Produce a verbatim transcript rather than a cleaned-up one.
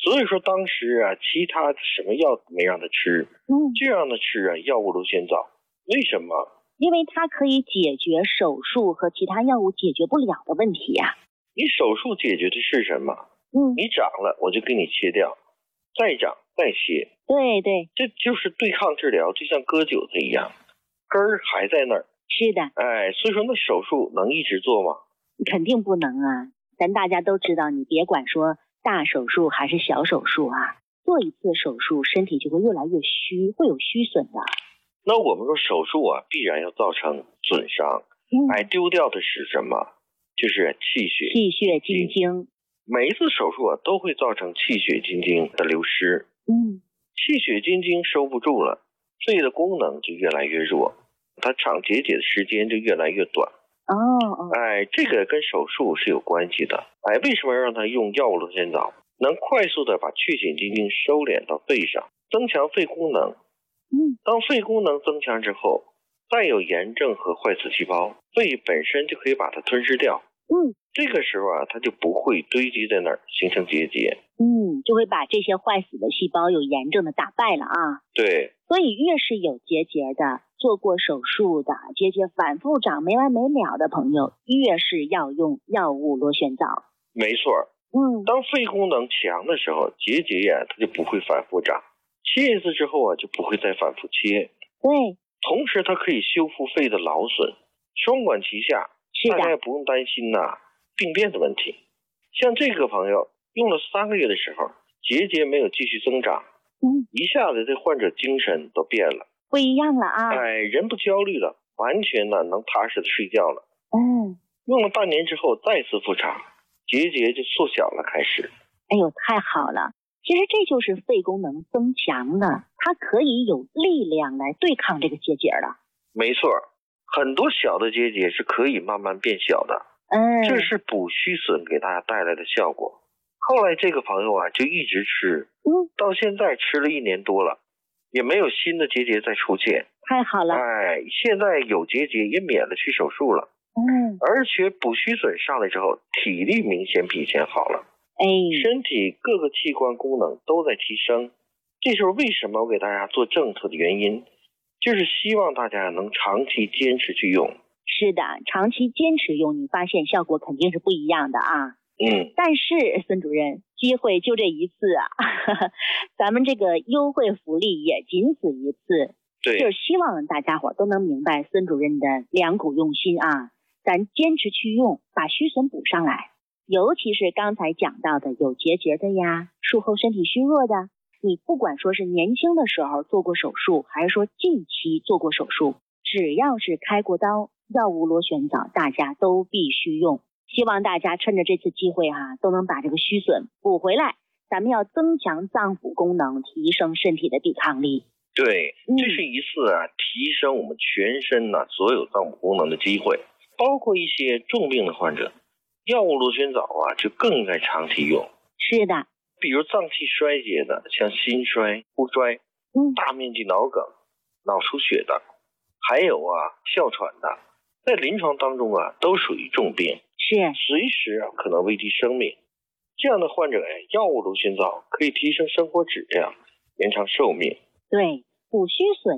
所以说当时啊，其他什么药没让他吃， 嗯， 就让他吃啊药物螺旋藻。为什么？ 因为它可以解决手术和其他药物解决不了的问题呀、啊。 你手术解决的是什么？ 嗯， 你长了我就给你切掉，再长再切。 对对， 这就是对抗治疗，就像割韭菜一样，根儿还在那儿。 是的， 哎，所以说那手术能一直做吗？ 肯定不能啊！咱大家都知道，你别管说大手术还是小手术啊，做一次手术身体就会越来越虚，会有虚损的。 那我们说手术啊，必然要造成损伤。 嗯， 哎，丢掉的是什么？就是气血、 气血津精。 每一次手术啊，都会造成气血津精的流失。 嗯， 气血津精收不住了，肺的功能就越来越弱，它长结节的时间就越来越短。 哦哦， 哎，这个跟手术是有关系的。哎，为什么让他用药物螺旋藻？能快速的把气血津精收敛到肺上，增强肺功能。 嗯， 当肺功能增强之后，再有炎症和坏死细胞，肺本身就可以把它吞噬掉。 嗯， 这个时候啊，它就不会堆积在那儿形成结节。 嗯，就会把这些坏死的细胞有炎症的打败了啊。 对， 所以越是有结节的、做过手术的、结节反复长没完没了的朋友，越是要用药物螺旋藻。 没错。 嗯， 当肺功能强的时候，结节呀、啊、它就不会反复长，切一次之后啊就不会再反复切。 对， 同时它可以修复肺的劳损，双管齐下。 是的， 大家也不用担心呐、啊、病变的问题。像这个朋友用了三个月的时候，结节没有继续增长， 嗯， 一下子这患者精神都变了， 不一样了啊。 哎，人不焦虑了，完全呢能踏实的睡觉了。 嗯， 用了半年之后再次复查，结节就缩小了，开始。 哎呦，太好了！其实这就是肺功能增强了，它可以有力量来对抗这个结节了。 没错，很多小的结节是可以慢慢变小的。 嗯， 这是补虚损给大家带来的效果。后来这个朋友啊就一直吃， 嗯， 到现在吃了一年多了，也没有新的结节再出现。 太好了。 哎，现在有结节也免了去手术了。 嗯， 而且补虚损上来之后，体力明显比以前好了。 哎， 身体各个器官功能都在提升。这就是为什么我给大家做政策的原因，就是希望大家能长期坚持去用。 是的，长期坚持用，你发现效果肯定是不一样的啊。 嗯， 但是孙主任，机会就这一次啊，咱们这个优惠福利也仅此一次。 对， 就是希望大家伙都能明白孙主任的良苦用心啊，咱坚持去用，把虚损补上来。尤其是刚才讲到的有结节的呀，术后身体虚弱的，你不管说是年轻的时候做过手术，还是说近期做过手术，只要是开过刀，药物螺旋藻大家都必须用。希望大家趁着这次机会哈、啊，都能把这个虚损补回来。咱们要增强脏腑功能，提升身体的抵抗力。 对，这是一次啊提升我们全身呢、啊、所有脏腑功能的机会，包括一些重病的患者，药物螺旋藻啊就更应该长期用。 是的， 比如脏器衰竭的，像心衰、呼衰、 嗯， 大面积脑梗、脑出血的，还有啊哮喘的，在临床当中啊都属于重病， 是随时啊可能危及生命。这样的患者哎，药物螺旋藻可以提升生活质量，延长寿命。 对，补虚损